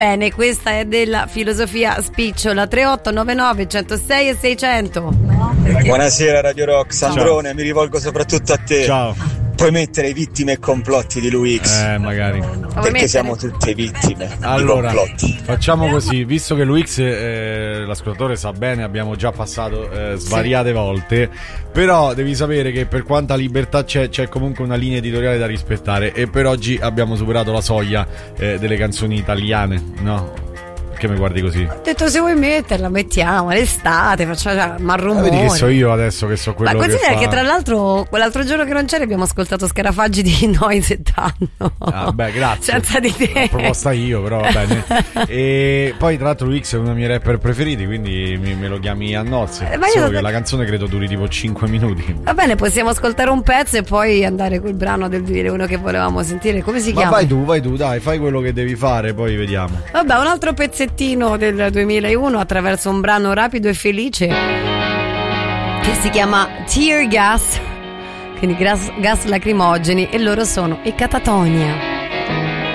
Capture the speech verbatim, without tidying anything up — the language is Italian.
Bene, questa è della filosofia spicciola. Tre otto nove nove uno zero sei e seicento. Buonasera Radio Rock, Sandrone. Ciao. Mi rivolgo soprattutto a te. Ciao. Puoi mettere vittime e complotti di Lui X? Eh, magari. Perché mettere? siamo tutte vittime allora, di complotti. Facciamo così, visto che Lui X, eh, l'ascoltatore sa bene, abbiamo già passato eh, svariate sì. volte, però devi sapere che per quanta libertà c'è, c'è comunque una linea editoriale da rispettare, e per oggi abbiamo superato la soglia eh, delle canzoni italiane, no? Che mi guardi così? Ho detto, se vuoi metterla, mettiamo l'estate, facciamo marrumore. Ah, vedi che so io adesso che so quello. Ma considera che, che tra l'altro quell'altro giorno che non c'era abbiamo ascoltato Scarafaggi di Noise Tanno. Ah, beh, grazie. Senza di te. L'ho proposta io, però va bene. E poi tra l'altro X è uno dei miei rapper preferiti, quindi mi, me lo chiami a nozze. Eh, Solo io... che la canzone credo duri tipo cinque minuti. Va bene, possiamo ascoltare un pezzo e poi andare col brano del duemilauno che volevamo sentire. Come si Ma chiama? vai tu, vai tu, dai, fai quello che devi fare, poi vediamo. Vabbè, un altro pezzettino del duemilauno attraverso un brano rapido e felice che si chiama Tear Gas, quindi gas, gas lacrimogeni, e loro sono i Catatonia.